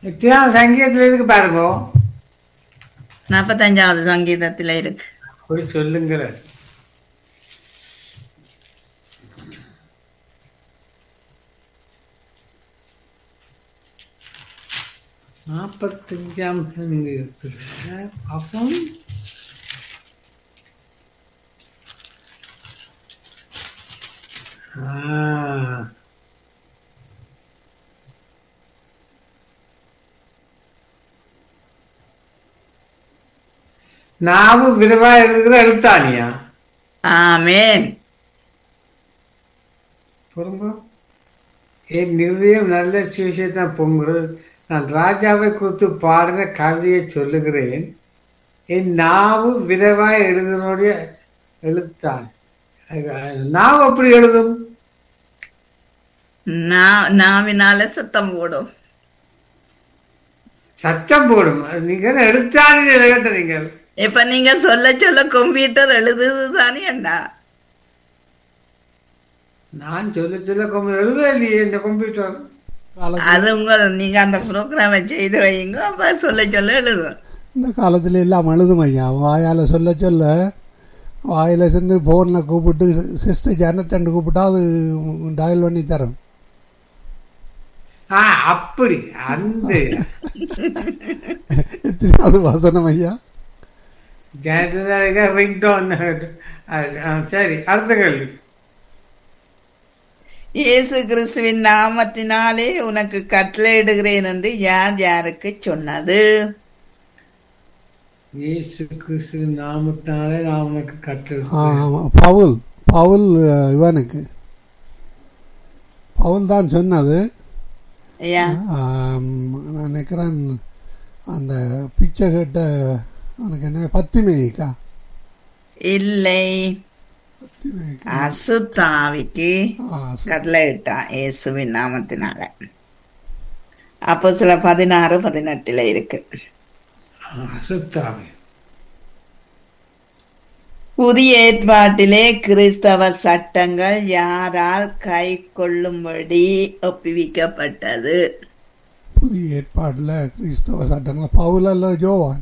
எத்தனாவது சங்கீதத்துல இருக்கு பாருங்க. 45வது சங்கீதத்துல இருக்கு. அப்படி சொல்லுங்கிற. 45ஆம் சங்கீதத்துல அப்போ நாவு விரைவா இருக்கிற எழுத்தானியா? ஆமென். பொறுங்க. என் நிர்ணயம் நல்ல சுவிசேஷத்தான் பொங்குறது. நான் ராஜாவை குறித்து பாடின கவிதையை சொல்லுகிறேன். என் நாவு விரைவாய் எழுதுனுடைய எழுத்தான். நாவு அப்படி எழுதும். நாவினால சத்தம் போடும். சத்தம் போடும். நீங்க எழுத்தானே கேட்ட நீங்கள். இப்ப நீங்க சொல்ல சொல்ல கம்ப்யூட்டர் எழுதுது தானே அண்ணா? நான் சொல்ல சொல்ல எழுத இல்லையே இந்த கம்ப்யூட்டர். அது நீங்க அந்த ப்ரோக்ராமை செய்து வைங்க, அப்ப சொல்ல சொல்ல எழுதும். இந்த காலத்துல எல்லாம் எழுதும் ஐயா. வாயால் சொல்ல சொல்ல வாயில் சென்று ஃபோனில் கூப்பிட்டு சிஸ்டர் ஜனத்தண்டு கூப்பிட்டா அது டயல் பண்ணி தரும். அப்படி அந்த எத்தனாவது வசனம் ஐயா? ரிங்டோன். சரி, அடுத்த கேள்வி. இயேசு கிறிஸ்துவின் நாமத்தினாலே உனக்கு கட்டளையிடுகிறேன் என்று யார் யாருக்கு சொன்னது? இயேசு கிறிஸ்துவின் நாமத்தினாலே நான் உனக்கு கட்டளை. பவுல் இவனுக்கு பவுல் தான் சொன்னது. நான் நினைக்கிறேன் அந்த பிச்சை கேட்ட அவனுக்கு என்ன பத்திமேக்கா இல்லை, அசுத்தாவிக்கு கட்டளையிட்டான் இயேசுவின் நாமத்தினால. அப்போ சில 16-18 இருக்கு. புதிய ஏற்பாட்டிலே கிறிஸ்தவ சட்டங்கள் யாரால் கை கொள்ளும்படி ஒப்புவிக்கப்பட்டது? புதிய ஏற்பாட்டில் கிறிஸ்தவ சட்டங்கள் பவுல் அல்ல யோவான்?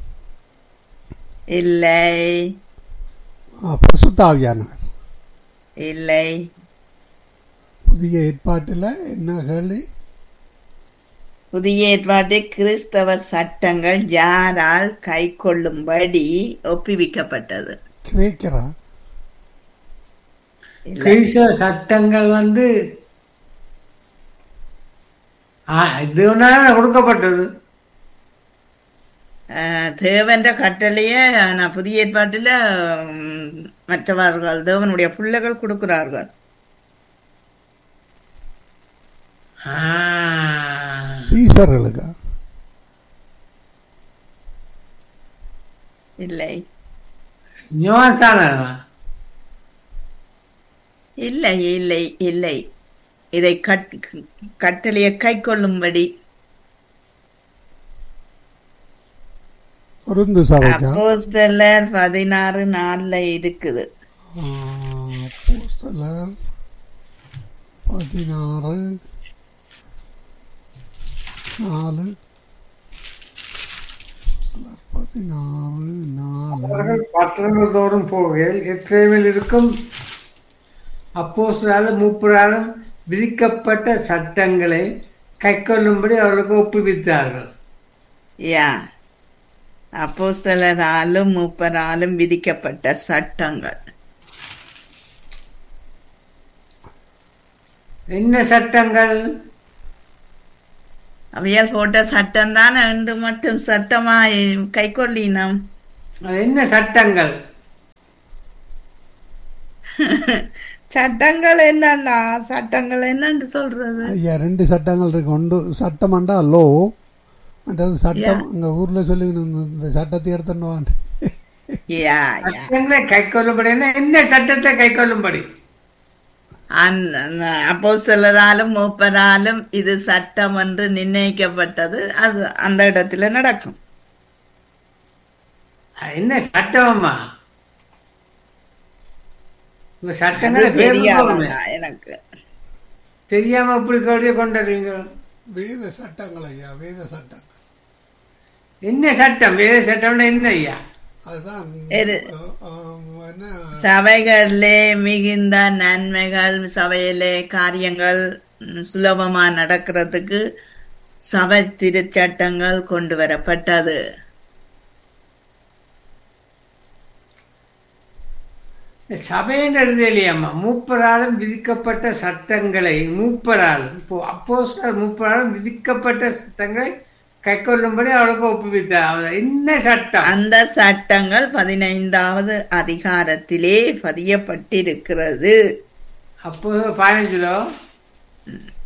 இல்லை. பரிசுத்தாவியானவர்? இல்லை. புதிய ஏற்பாட்டில் என்ன கேள்வி? புதிய ஏற்பாட்டில் கிறிஸ்தவ சட்டங்கள் யாரால் கை கொள்ளும்படி ஒப்புவிக்கப்பட்டது? கிரேக்கரா? கிறிஸ்தவ சட்டங்கள் கொடுக்கப்பட்டது. தேவன்ற கட்டளையே நான் புதிய ஏற்பாட்டில் மற்றவர்கள் தேவனுடைய பிள்ளைகள் கொடுக்கிறார்கள். சீசர்களுக்கா? இல்லை. இல்லை இல்லை இல்லை. இதை கட்டளையை கை கொள்ளும்படி அப்போஸ்தலர் 16:4 இருக்குது. அப்போஸ்தலர் 16:4 பட்டணங்கள் தோறும் போகையில் எருசலேமில் இருக்கும் அப்போஸ்தலராலும் மூப்பராலும் விதிக்கப்பட்ட சட்டங்களை கைக்கொள்ளும்படி அவர்களுக்கு ஒப்புவித்தார்கள். அப்போஸ்தலராலும் மூப்பராலும் விதிக்கப்பட்ட சட்டங்கள் என்ன சட்டங்கள்? அவையால் போட்ட சட்டம் தான் ரெண்டு மட்டும் சட்டமா கை கொள்ளினோம். என்ன சட்டங்கள்? சட்டங்கள் என்னன்னா சட்டங்கள் என்னன்னு சொல்றது? ஐயா, ரெண்டு சட்டங்கள் இருக்கு. ஒன்று சட்டம்ண்டா லோ, மற்றது சட்டம். அங்க ஊர்ல சொல்லி இந்த சட்டத்தை எடுத்துட்டு கை கொள்ளும்படி. என்ன சட்டத்தை கை கொள்ளும்படி? அப்போஸ்தலராலும் மூப்பராலும் இது சட்டம் என்று நிர்ணயிக்கப்பட்டது. அது அந்த இடத்துல நடக்கும். என்ன சட்டமா? சட்டங்கள் தெரியாம எனக்கு தெரியாம இப்படி கேள்வியை கொண்டாடுறீங்க. வேத சட்டங்கள் ஐயா, வேத சட்டங்கள். என்ன சட்டம்? வேத சட்டம்னா என்ன ஐயா? அதுதான் எது? என்ன சபைகளிலே மிகுந்த நன்மைகள், சபையிலே காரியங்கள் சுலபமா நடக்கிறதுக்கு சபை திருச்சட்டங்கள் கொண்டு வரப்பட்டது. சபைன்றது இல்லையம்மா, மூப்பராலும் விதிக்கப்பட்ட சட்டங்களை, மூப்பராலும் அப்போஸ்தலர் மூப்பராலும் விதிக்கப்பட்ட சட்டங்களை கை கொள்ளும்படி அவளுக்கு ஒப்புவித்தார். என்ன சட்டம்? அந்த சட்டங்கள் 15வது அதிகாரத்திலே பதியப்பட்டிருக்கிறது. அப்போ 15